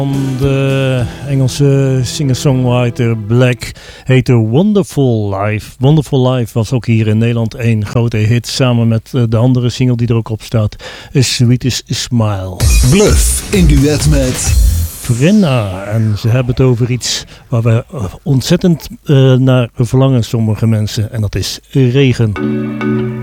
Van de Engelse singer-songwriter Black heette Wonderful Life. Wonderful Life was ook hier in Nederland een grote hit, samen met de andere single die er ook op staat, A Sweetest Smile. Bluff in duet met Frinna. En ze hebben het over iets waar we ontzettend naar verlangen, sommige mensen. En dat is regen.